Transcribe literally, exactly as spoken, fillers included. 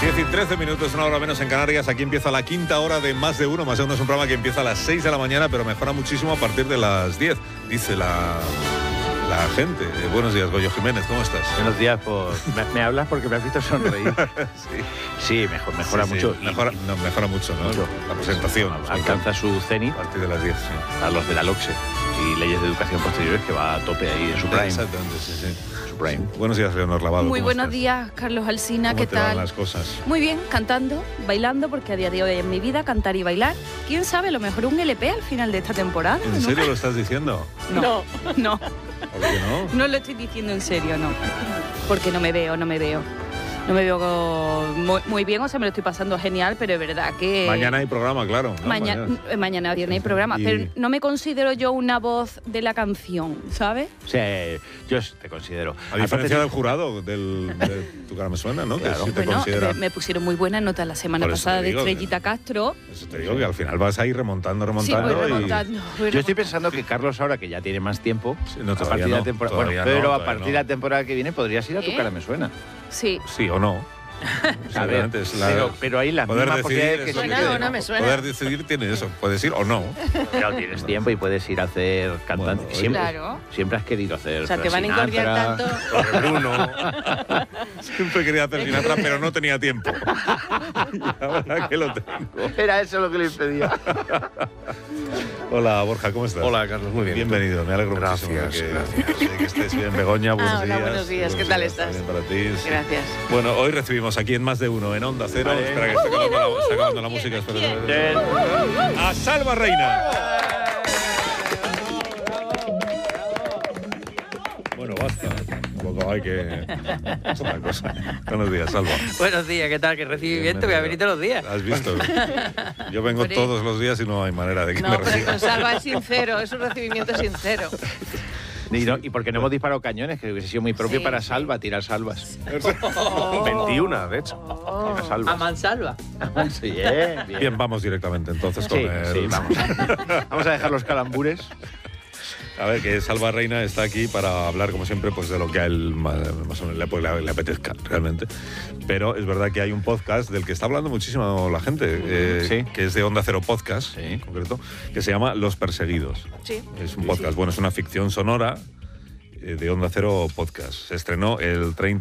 diez y trece minutos, una hora menos en Canarias. Aquí empieza la quinta hora de Más de Uno. Más de Uno es un programa que empieza a las seis de la mañana, pero mejora muchísimo a partir de las diez, dice la, la gente. Eh, buenos días, Goyo Jiménez, ¿cómo estás? Buenos días, por... me, me hablas porque me has visto sonreír. sí. sí, mejor, mejora sí, sí. mucho. Mejora, no, mejora mucho, ¿no? Mucho. La presentación. Alcanza su cenit a partir de las diez, sí. A los de la LOCSE y leyes de educación posteriores, que va a tope ahí en su prime. Exactamente, sí, sí. Prime. Buenos días, Leonor Lavado. Muy buenos estás? días, Carlos Alsina, ¿Cómo ¿qué te tal? van las cosas? Muy bien, cantando, bailando, porque a día de hoy en mi vida cantar y bailar. ¿Quién sabe? A lo mejor un L P al final de esta temporada. ¿En ¿no? serio lo estás diciendo? No, no, no, ¿Por qué no? no lo estoy diciendo en serio, no. Porque no me veo, no me veo. No me veo muy, muy bien, o sea, me lo estoy pasando genial, pero es verdad que... Mañana hay programa, claro. ¿no? Maña Mañana, mañana no hay programa, Y... pero no me considero yo una voz de la canción, ¿sabes? O sea, yo te considero. A diferencia del jurado, del, de Tu Cara Me Suena, ¿no? Claro. Que sí te Bueno, considera... me, me pusieron muy buena nota la semana Por eso pasada te de digo Estrellita Castro. Eso te digo, que al final vas a ir remontando, Sí, remontando. voy y... remontando, voy Yo estoy remontando. pensando que Carlos, ahora que ya tiene más tiempo, Sí, no, a todavía partir de no, la temporada, todavía bueno, no, pero a todavía partir no. de la temporada que viene podrías ir a Tu ¿Eh? Cara Me Suena. Sí. Sí o no. A ver, Simplemente es la- pero, pero ahí las poder mismas decidir posibilidades es que lo que sí Suena tiene. o no me suena. Poder decidir tiene eso, puedes ir o no. Pero tienes tiempo y puedes ir a hacer cantante. Bueno, oye. siempre, Claro. siempre has querido hacer. O sea, te van a Sinatra, incordiar tanto. Torre Bruno. Siempre quería hacer Sinatra, pero no tenía tiempo. Y ahora que lo tengo. Era eso lo que le impedía. Hola, Borja, ¿cómo estás? Hola, Carlos, muy bien. Bienvenido, me alegro Gracias, muchísimo. gracias. Que, que estés bien, Begoña, buenos Ah, hola, días. buenos días, ¿qué tal estás? También para ti. Sí. Gracias. Bueno, hoy recibimos aquí en Más de Uno, en Onda Cero. Vale. Espera, que está acabando la, está acabando la música. Espera, espera, espera. A Salva Reina. Bueno, basta. Tampoco hay que... Es una cosa. Buenos días, Salva. Buenos días, ¿qué tal? ¿Qué recibimiento? Voy a venir todos los días. ¿Has visto? Yo vengo Hombre. todos los días y no hay manera de que No, me pero reciban. con Salva es sincero, es un recibimiento sincero. Y, no, y porque no hemos disparado cañones, que hubiese sido muy propio Sí, para sí. Salva, tirar salvas. veintiuno, de hecho. Tirar A salvas. mansalva. Sí, bien, bien. Bien, vamos directamente entonces con Sí, el... sí, vamos. Vamos a dejar los calambures. A ver, que Salva Reina está aquí para hablar, como siempre, pues de lo que a él más, más o menos le, pues, le, le apetezca, realmente. Pero es verdad que hay un podcast del que está hablando muchísimo la gente, eh, Sí. que es de Onda Cero Podcast, Sí. en concreto, que se llama Los Perseguidos. Sí. Es un podcast, bueno, es una ficción sonora eh, de Onda Cero Podcast. Se estrenó el treinta